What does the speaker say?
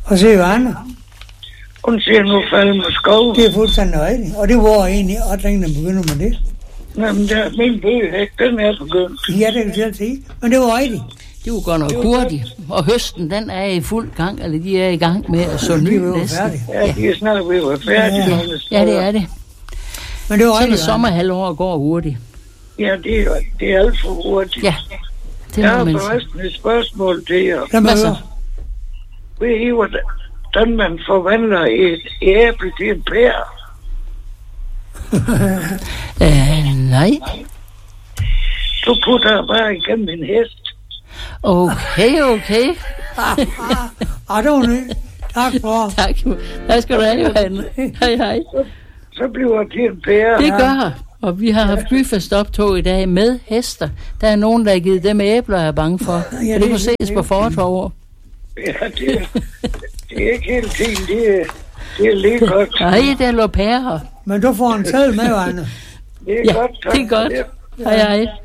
Og så Johanne. Hun siger, nu falder med skov. Det er fuldstændig rigtigt. Og det var egentlig, at tingene begynder med det. Jamen, der er min bøgehæk, den er begyndt. Ja, det kan du selv sige. Men det var rigtigt. Det var godt nok hurtigt. Og høsten, den er i fuld gang, eller de er i gang med at så ny næsten. Ja, de er snart ved at være færdige. Ja, det er det. Men det var så rigtigt. Så sommerhalvåret går hurtigt. Ja, det er alt for hurtigt. Ja, det jeg må har man sige. forresten et spørgsmål til jer. Hvad så? Ved I, hvordan man forvandler et æble til en pære? Nej. Du putter bare igennem en hest. Okay. Det var ny. Tak for. Tak. Der skal du have, Johanne. Hej. Så bliver det en pære. Det gør. Og vi har haft byfestoptog i dag med hester. Der er nogen, der har givet dem æbler, jeg er bange for. Ja, det kunne ses på fortovet. Ja, det er ikke helt fint. Det er lige godt. Nej, det er lopærer. Men du får en selv med, Johanne. Det er godt. Det er godt. Hej.